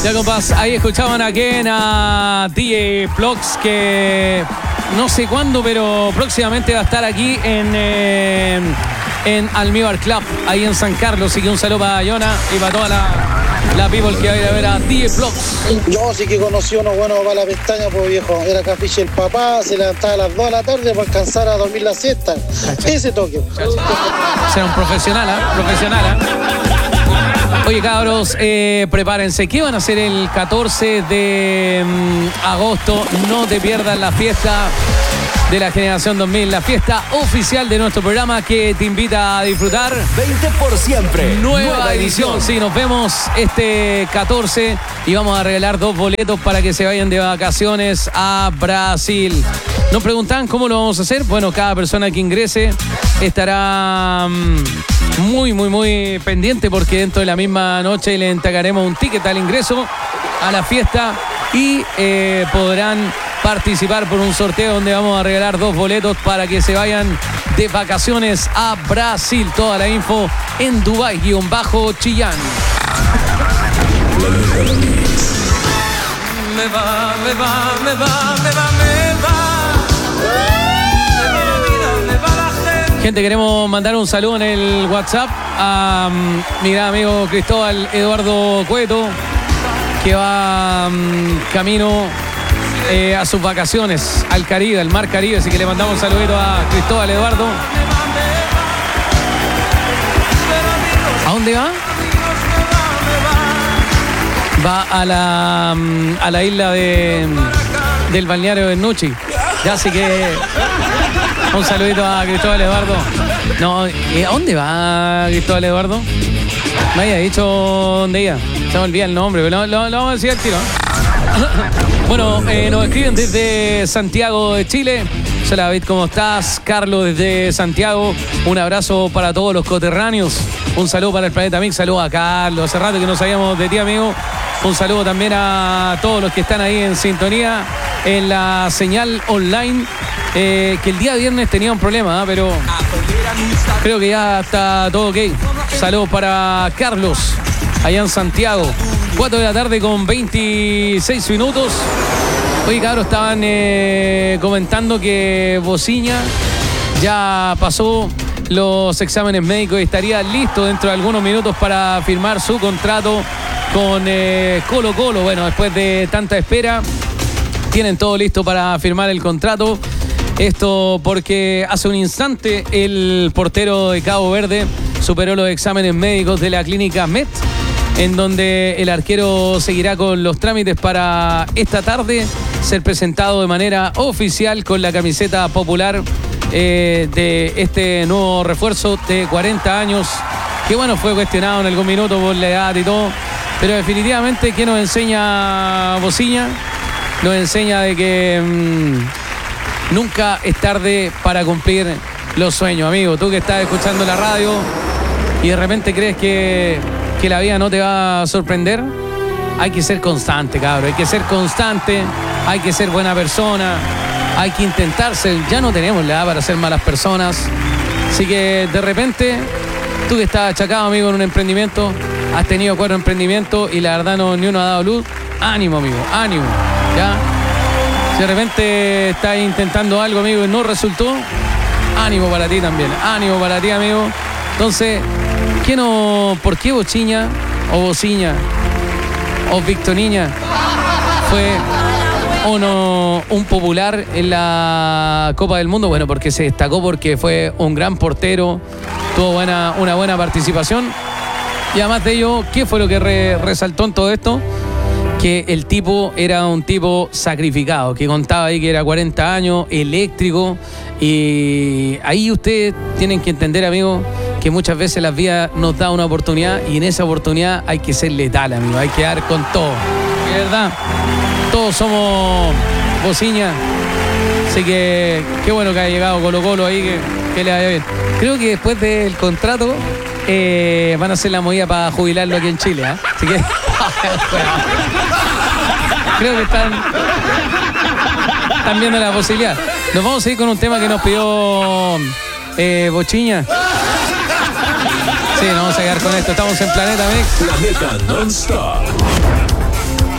Ya, compas, ahí escuchaban a DJ Plox, que no sé cuándo, pero próximamente va a estar aquí en Almíbar Club, ahí en San Carlos. Así que un saludo para Yona y para toda la people que va a ir a ver a DJ Plox. Yo sí que conocí uno bueno para la pestaña, pues viejo. Era capiche el papá, se levantaba a las 2 de la tarde para alcanzar a dormir la siesta. Ese toque. Será un profesional, profesional. Oye, cabros, prepárense. ¿Qué van a hacer el 14 de agosto? No te pierdas la fiesta de la Generación 2000, la fiesta oficial de nuestro programa que te invita a disfrutar. 20 por siempre. Nueva edición. Sí, nos vemos este 14 y vamos a regalar 2 boletos para que se vayan de vacaciones a Brasil. Nos preguntan cómo lo vamos a hacer. Bueno, cada persona que ingrese estará muy pendiente, porque dentro de la misma noche le entregaremos un ticket al ingreso a la fiesta y podrán participar por un sorteo donde vamos a regalar 2 boletos para que se vayan de vacaciones a Brasil. Toda la info en Dubai-Chillán. Gente, queremos mandar un saludo en el WhatsApp a mi gran amigo Cristóbal Eduardo Cueto, que va camino a sus vacaciones al Caribe, al Mar Caribe. Así que le mandamos un saludito a Cristóbal Eduardo. ¿A dónde va? Va a la isla del balneario de Nuchi. Ya, así que un saludito a Cristóbal Eduardo. No, ¿a dónde va Cristóbal Eduardo? Me había dicho dónde iba. Se me olvida el nombre, pero lo vamos a decir al tiro. Bueno, nos escriben desde Santiago de Chile. Hola David, ¿cómo estás? Carlos desde Santiago. Un abrazo para todos los coterráneos. Un saludo para el Planeta Mix. Saludos a Carlos. Hace rato que no sabíamos de ti, amigo. Un saludo también a todos los que están ahí en sintonía en la señal online. Que el día viernes tenía un problema, pero creo que ya está todo ok. Saludos para Carlos, allá en Santiago. 4 de la tarde con 26 minutos. Oye, cabros, estaban comentando que Bociña ya pasó los exámenes médicos y estaría listo dentro de algunos minutos para firmar su contrato con Colo-Colo. Bueno, después de tanta espera, tienen todo listo para firmar el contrato. Esto porque hace un instante el portero de Cabo Verde superó los exámenes médicos de la clínica Met, en donde el arquero seguirá con los trámites para esta tarde ser presentado de manera oficial con la camiseta popular de este nuevo refuerzo de 40 años, que bueno, fue cuestionado en algún minuto por la edad y todo, pero definitivamente, ¿qué nos enseña Bociña? Nos enseña de que nunca es tarde para cumplir los sueños, amigo. Tú que estás escuchando la radio y de repente crees que la vida no te va a sorprender, hay que ser constante, cabrón. Hay que ser constante, hay que ser buena persona, hay que intentarse. Ya no tenemos la edad para ser malas personas. Así que de repente, tú que estás achacado, amigo, en un emprendimiento, has tenido 4 emprendimientos y la verdad ni uno ha dado luz. Ánimo, amigo, ánimo, ¿ya? Si de repente estás intentando algo, amigo, y no resultó, ánimo para ti también. Ánimo para ti, amigo. Entonces, ¿por qué Bociña o Bociña o Victorina fue o no un popular en la Copa del Mundo? Bueno, porque se destacó porque fue un gran portero, tuvo una buena participación. Y además de ello, ¿qué fue lo que resaltó en todo esto? Que el tipo era un tipo sacrificado, que contaba ahí que era 40 años, eléctrico. Y ahí ustedes tienen que entender, amigos, que muchas veces la vida nos da una oportunidad y en esa oportunidad hay que ser letal, amigo. Hay que dar con todo. De verdad, todos somos Bociña. Así que qué bueno que haya llegado Colo-Colo ahí, que le vaya bien. Creo que después del contrato van a hacer la movida para jubilarlo aquí en Chile, ¿eh? Así que creo que están viendo la posibilidad. Nos vamos a ir con un tema que nos pidió Bociña. Sí, nos vamos a quedar con esto. Estamos en Planeta Mix. Planeta Non-Stop.